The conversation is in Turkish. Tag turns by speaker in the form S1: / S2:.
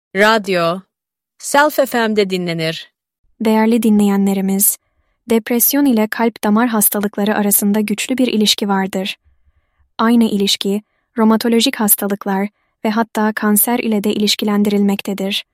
S1: Radyo, Self FM'de dinlenir.
S2: Değerli dinleyenlerimiz, depresyon ile kalp damar hastalıkları arasında güçlü bir ilişki vardır. Aynı ilişki, romatolojik hastalıklar ve hatta kanser ile de ilişkilendirilmektedir.